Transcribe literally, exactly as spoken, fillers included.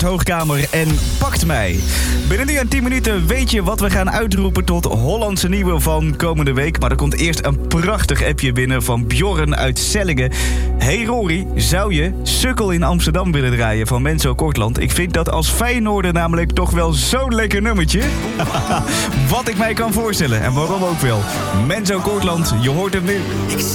Hoogkamer en Pakt Mij. Binnen nu en tien minuten weet je wat we gaan uitroepen tot Hollandse nieuwe van komende week. Maar er komt eerst een prachtig appje binnen van Bjorn uit Sellingen. Hey Rory, zou je Sukkel in Amsterdam willen draaien van Menzo Kortland? Ik vind dat als Feyenoorder namelijk toch wel zo'n lekker nummertje. Wat ik mij kan voorstellen en waarom ook wel. Menzo Kortland, je hoort hem nu.